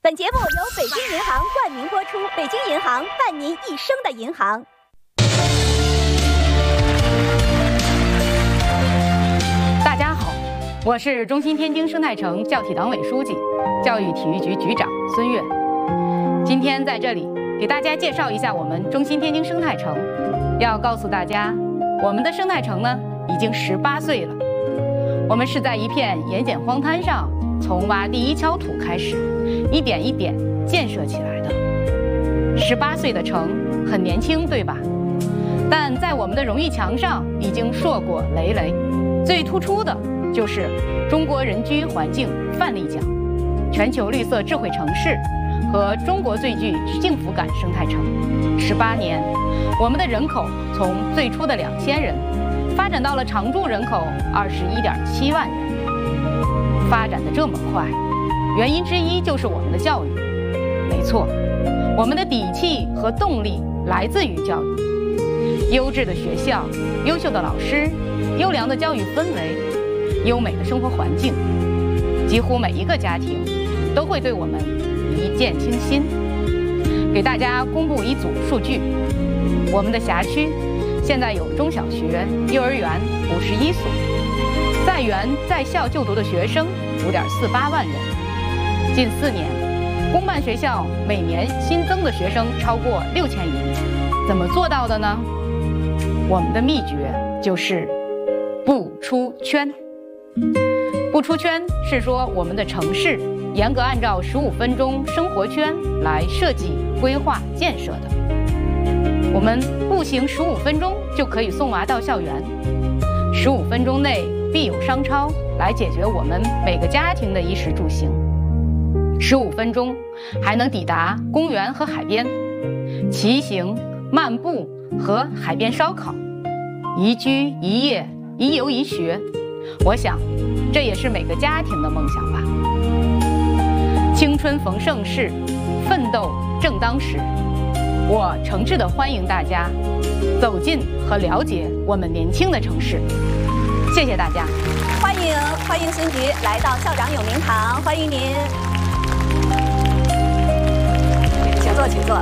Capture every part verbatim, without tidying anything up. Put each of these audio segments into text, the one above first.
本节目由北京银行冠名播出，北京银行伴您一生的银行。 大家好，我是中心天津生态城教体党委书记、教育体育局局长孙悦。今天在这里给大家介绍一下我们中心天津生态城。要告诉大家，我们的生态城呢已经十八岁了。我们是在一片盐碱荒滩上，从挖第一锹土开始，一点一点建设起来的。十八岁的城很年轻，对吧？但在我们的荣誉墙上已经硕果累累。最突出的就是中国人居环境范例奖、全球绿色智慧城市和中国最具幸福感生态城。十八年，我们的人口从最初的两千人，发展到了常住人口二十一点七万人。发展的这么快，原因之一就是我们的教育。没错，我们的底气和动力来自于教育。优质的学校、优秀的老师、优良的教育氛围、优美的生活环境，几乎每一个家庭都会对我们一见倾心。给大家公布一组数据：我们的辖区现在有中小学、幼儿园五十一所，在园在校就读的学生五点四八万人。近四年，公办学校每年新增的学生超过六千余名。怎么做到的呢？我们的秘诀就是不出圈。不出圈是说我们的城市严格按照十五分钟生活圈来设计、规划、建设的。我们步行十五分钟就可以送娃到校园，十五分钟内必有商超来解决我们每个家庭的衣食住行，十五分钟还能抵达公园和海边，骑行、漫步和海边烧烤，宜居宜业宜游宜学，我想这也是每个家庭的梦想吧。青春逢盛世，奋斗正当时。我诚挚地欢迎大家走进和了解我们年轻的城市。谢谢大家， 欢迎欢迎孙局来到校长有名堂，欢迎您，请坐，请坐。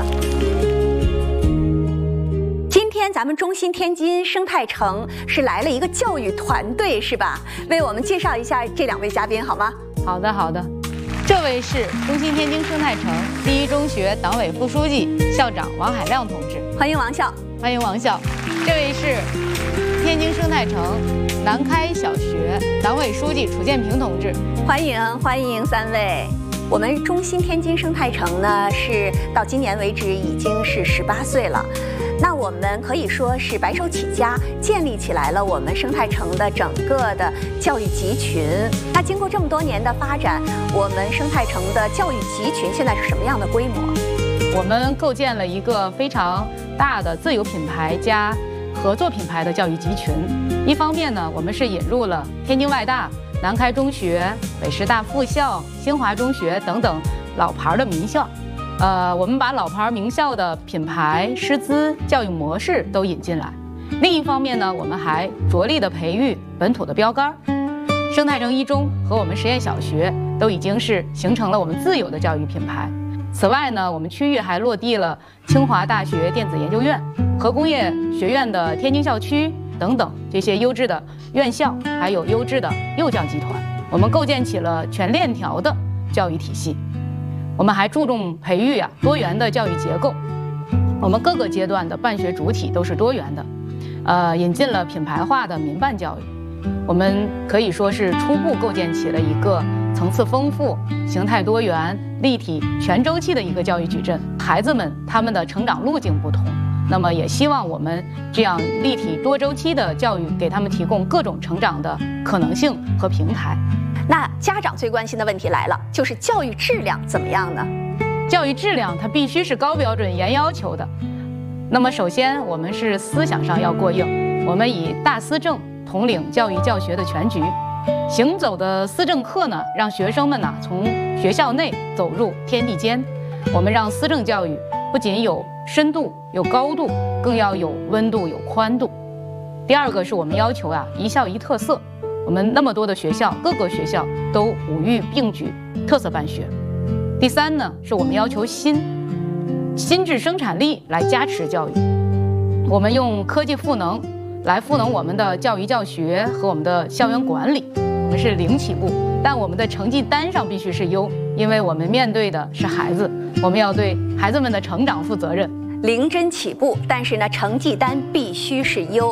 今天咱们中心天津生态城是来了一个教育团队，是吧？为我们介绍一下这两位嘉宾好吗？ 好的，好的。这位是中心天津生态城第一中学党委副书记、校长王海亮同志， 欢迎王校， 欢迎王校。这位是天津生态城南开小学党委书记楚建平同志， 欢迎欢迎三位。我们中心天津生态城呢，是到今年为止已经是十八岁了。那我们可以说是白手起家，建立起来了我们生态城的整个的教育集群。那经过这么多年的发展，我们生态城的教育集群现在是什么样的规模？ 我们构建了一个非常大的自有品牌加合作品牌的教育集群。一方面呢，我们是引入了天津外大、南开中学、北师大附校、新华中学等等老牌的名校。呃，我们把老牌名校的品牌、师资、教育模式都引进来。另一方面呢，我们还着力的培育本土的标杆。生态城一中和我们实验小学都已经是形成了我们自有的教育品牌。此外呢，我们区域还落地了清华大学电子研究院和工业学院的天津校区等等这些优质的院校，还有优质的幼教集团。我们构建起了全链条的教育体系。我们还注重培育啊多元的教育结构，我们各个阶段的办学主体都是多元的，呃，引进了品牌化的民办教育。我们可以说是初步构建起了一个层次丰富、形态多元、立体全周期的一个教育矩阵。孩子们他们的成长路径不同，那么也希望我们这样立体多周期的教育给他们提供各种成长的可能性和平台。 那家长最关心的问题来了，就是教育质量怎么样呢？ 教育质量它必须是高标准、严要求的。那么首先我们是思想上要过硬，我们以大思政统领教育教学的全局。行走的思政课呢，让学生们呢从学校内走入天地间。我们让思政教育不仅有深度、有高度，更要有温度、有宽度。第二个是我们要求啊一校一特色。我们那么多的学校，各个学校都五育并举，特色办学。 第三呢，是我们要求新心智生产力来加持教育。我们用科技赋能来赋能我们的教育教学和我们的校园管理。我们是零起步，但我们的成绩单上必须是优，因为我们面对的是孩子，我们要对孩子们的成长负责任。 零真起步，但是呢，成绩单必须是优。